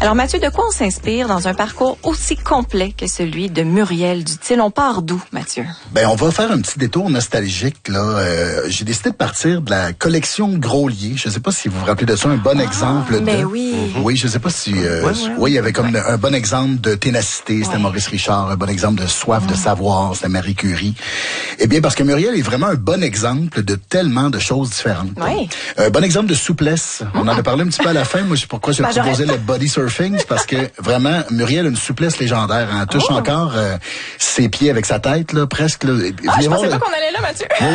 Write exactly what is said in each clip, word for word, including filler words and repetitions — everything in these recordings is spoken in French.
Alors Mathieu, de quoi on s'inspire dans un parcours aussi complet que celui de Muriel Duthil? On part d'où, Mathieu? Ben, on va faire un petit détour nostalgique, là. Euh, j'ai décidé de partir de la collection Groslier. Je sais pas si vous vous rappelez de ça, un bon ah, exemple ben de... oui. Oui, je sais pas si... Euh, ouais, ouais, oui, il y avait comme ouais. un bon exemple de ténacité, c'était ouais. Maurice Richard. Un bon exemple de soif ouais. de savoir, c'était Marie Curie. Eh bien, parce que Muriel est vraiment un bon exemple de tellement de choses différentes. Oui. Un bon exemple de souplesse. Mm. On en a parlé un petit peu à la fin. Moi, c'est pourquoi j'ai ben, proposé le body surfing. C'est parce que vraiment, Muriel a une souplesse légendaire. Elle touche oh. encore euh, ses pieds avec sa tête, là, presque. Là. Ah, je pensais pas qu'on allait là, Mathieu. Oui.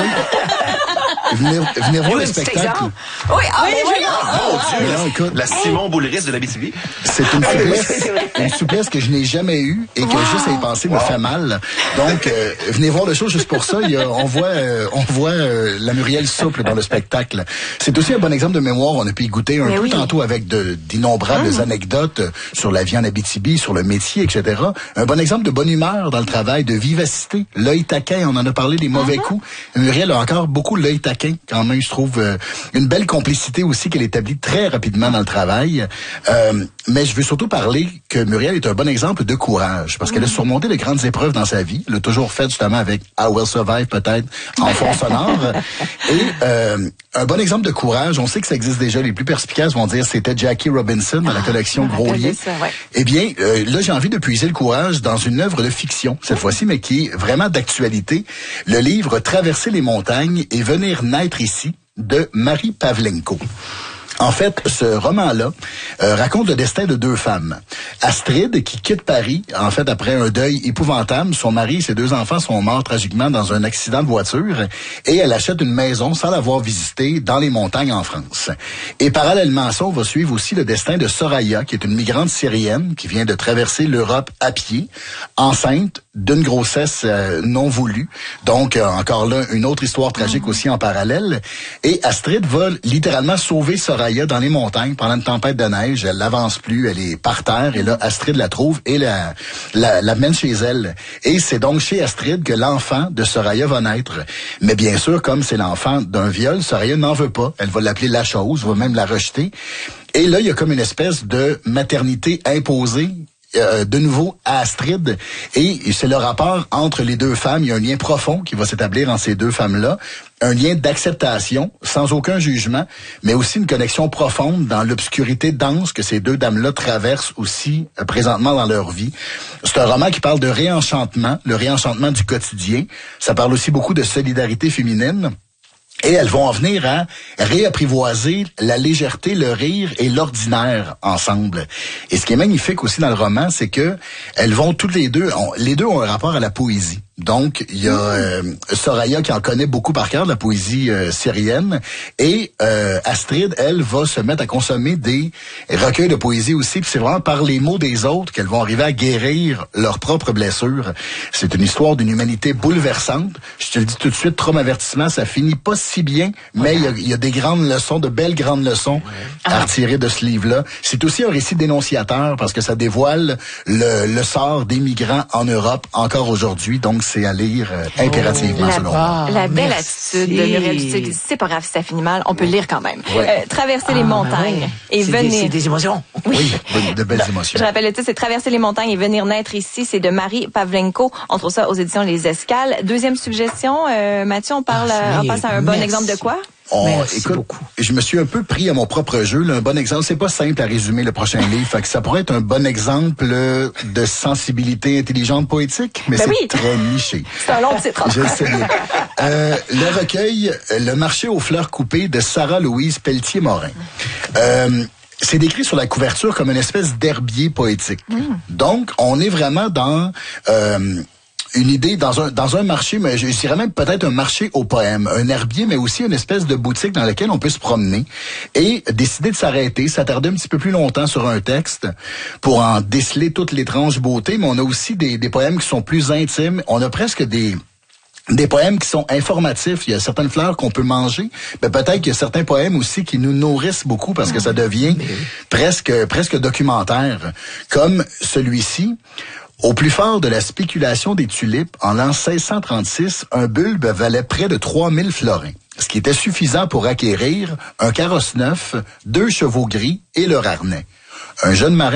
venez, venez voir le spectacle. Oui, ah, oui, oui, oh, Dieu, non, écoute, la Simon Boulris de l'Abitibi. C'est une souplesse, une souplesse que je n'ai jamais eue et que wow. juste à y penser me wow. fait mal. Donc, euh, venez voir le show juste pour ça. Il y a, on voit, euh, on voit euh, la Muriel souple dans le spectacle. C'est aussi un bon exemple de mémoire. On a pu y goûter un Mais peu oui. tantôt avec de, d'innombrables mmh. anecdotes sur la vie en Abitibi, sur le métier, et cetera. Un bon exemple de bonne humeur dans le travail, de vivacité, l'œil taquin. On en a parlé des mauvais mmh. coups. Muriel a encore beaucoup l'œil taquin. Quand même, je trouve euh, une belle complicité aussi qu'elle établit très rapidement dans le travail. Euh, mais je veux surtout parler que Muriel est un bon exemple de courage parce qu'elle a surmonté de grandes épreuves dans sa vie. Elle l'a toujours fait justement avec I Will Survive peut-être en fond sonore. Et euh, un bon exemple de courage, on sait que ça existe déjà. Les plus perspicaces vont dire c'était Jackie Robinson dans la collection ah, Groslier. Ça, ouais. Eh bien, euh, là j'ai envie de puiser le courage dans une œuvre de fiction cette mmh. fois-ci, mais qui est vraiment d'actualité. Le livre Traverser les montagnes et venir naître ici de Marie Pavlenko. En fait, ce roman-là euh, raconte le destin de deux femmes. Astrid, qui quitte Paris, en fait, après un deuil épouvantable. Son mari et ses deux enfants sont morts tragiquement dans un accident de voiture. Et elle achète une maison sans l'avoir visitée dans les montagnes en France. Et parallèlement à ça, on va suivre aussi le destin de Soraya, qui est une migrante syrienne qui vient de traverser l'Europe à pied, enceinte d'une grossesse euh, non voulue. Donc, euh, encore là, une autre histoire tragique mmh. aussi en parallèle. Et Astrid va littéralement sauver Soraya dans les montagnes pendant une tempête de neige. Elle n'avance plus, elle est par terre et là, Astrid la trouve et la, la, la mène chez elle. Et c'est donc chez Astrid que l'enfant de Soraya va naître. Mais bien sûr, comme c'est l'enfant d'un viol, Soraya n'en veut pas. Elle va l'appeler la chose, va même la rejeter. Et là, il y a comme une espèce de maternité imposée Euh, de nouveau à Astrid, et c'est le rapport entre les deux femmes. Il y a un lien profond qui va s'établir entre ces deux femmes-là, un lien d'acceptation, sans aucun jugement, mais aussi une connexion profonde dans l'obscurité dense que ces deux dames-là traversent aussi euh, présentement dans leur vie. C'est un roman qui parle de réenchantement, le réenchantement du quotidien. Ça parle aussi beaucoup de solidarité féminine. Et elles vont en venir à réapprivoiser la légèreté, le rire et l'ordinaire ensemble. Et ce qui est magnifique aussi dans le roman, c'est que elles vont toutes les deux, on, les deux ont un rapport à la poésie. Donc, il y a euh, Soraya qui en connaît beaucoup par cœur de la poésie euh, syrienne, et euh, Astrid, elle, va se mettre à consommer des recueils de poésie aussi. Puis c'est vraiment par les mots des autres qu'elles vont arriver à guérir leurs propres blessures. C'est une histoire d'une humanité bouleversante. Je te le dis tout de suite, trop avertissement, ça finit pas si bien, mais il ouais. y, y a des grandes leçons, de belles grandes leçons ouais. à retirer de ce livre-là. C'est aussi un récit dénonciateur parce que ça dévoile le, le sort des migrants en Europe encore aujourd'hui. Donc, c'est à lire euh, impérativement, oh, selon moi. La belle Merci. attitude de Muriel Duthil. C'est pas grave si ça finit mal, on peut le lire quand même. Ouais. Euh, traverser ah, les montagnes ouais. et c'est venir... Des, c'est des émotions. Oui, oui de belles émotions. Je rappelle le titre, c'est Traverser les montagnes et venir naître ici. C'est de Marie Pavlenko. On trouve ça aux éditions Les Escales. Deuxième suggestion, euh, Mathieu, on parle, ah, on passe à un bon exemple de quoi? On, écoute, beaucoup. Je me suis un peu pris à mon propre jeu. Là, un bon exemple, c'est pas simple à résumer le prochain livre. Fait que ça pourrait être un bon exemple de sensibilité intelligente poétique, mais ben c'est oui. très niché. C'est un long titre. Je sais bien. Euh, le recueil Le marché aux fleurs coupées de Sarah-Louise Pelletier-Morin. Euh, C'est décrit sur la couverture comme une espèce d'herbier poétique. Mm. Donc, on est vraiment dans... Euh, une idée dans un dans un marché, mais je dirais même peut-être un marché au poème, un herbier, mais aussi une espèce de boutique dans laquelle on peut se promener et décider de s'arrêter, s'attarder un petit peu plus longtemps sur un texte pour en déceler toute l'étrange beauté, mais on a aussi des, des poèmes qui sont plus intimes. On a presque des des poèmes qui sont informatifs. Il y a certaines fleurs qu'on peut manger, mais peut-être qu'il y a certains poèmes aussi qui nous nourrissent beaucoup parce que ça devient presque presque documentaire, comme celui-ci. Au plus fort de la spéculation des tulipes, en l'an seize cent trente-six, un bulbe valait près de trois mille florins, ce qui était suffisant pour acquérir un carrosse neuf, deux chevaux gris et leur harnais. Un jeune marin